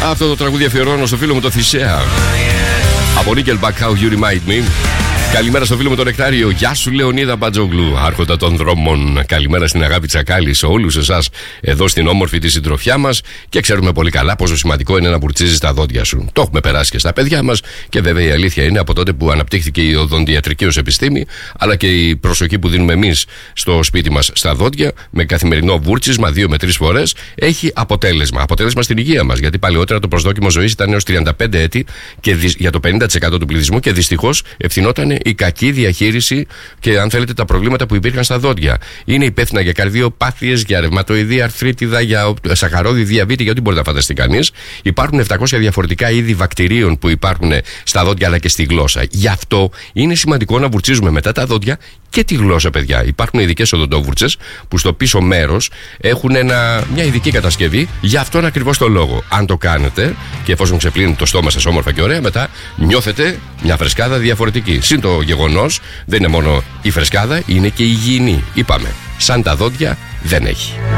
Αυτό το τραγούδι αφιερώνω στο φίλο μου το Θησέα. Από Nickelback, How You Remind Me. Καλημέρα στο φίλο μου τον Νεκτάριο. Γεια σου, Λεωνίδα Μπατζόγλου, άρχοντα των δρόμων. Καλημέρα στην Αγάπη Τσακάλη, σε όλους εσάς εδώ στην όμορφη τη συντροφιά μας. Και ξέρουμε πολύ καλά πόσο σημαντικό είναι να μπουρτσίζεις τα δόντια σου. Το έχουμε περάσει και στα παιδιά μας. Και βέβαια η αλήθεια είναι από τότε που αναπτύχθηκε η οδοντιατρική ως επιστήμη, αλλά και η προσοχή που δίνουμε εμείς στο σπίτι μας στα δόντια, με καθημερινό βούρτσισμα 2 με 3 φορές, έχει αποτέλεσμα. Αποτέλεσμα στην υγεία μας. Γιατί παλαιότερα το προσδόκιμο ζωής ήταν έως 35 έτη και για το 50% του πληθυσμού και δυστυχώς ευθυνόταν η κακή διαχείριση και, αν θέλετε, τα προβλήματα που υπήρχαν στα δόντια. Είναι υπεύθυνα για καρδιοπάθειες, για ρευματοειδή αρθρίτιδα, για σαχαρόδι διαβήτη, για ό,τι μπορεί να φανταστεί κανείς. Υπάρχουν 700 διαφορετικά είδη βακτηρίων που υπάρχουν στα δόντια αλλά και στη γλώσσα. Γι' αυτό είναι σημαντικό να βουρτσίζουμε μετά τα δόντια και τη γλώσσα, παιδιά. Υπάρχουν ειδικές οδοντόβουρτσες που στο πίσω μέρος έχουν μια ειδική κατασκευή για αυτόν ακριβώς τον λόγο. Αν το κάνετε και εφόσον ξεπλύνετε το στόμα σας όμορφα και ωραία, μετά νιώθετε μια φρεσκάδα διαφορετική. Συν το γεγονός, δεν είναι μόνο η φρεσκάδα, είναι και η υγιεινή. Είπαμε, σαν τα δόντια δεν έχει.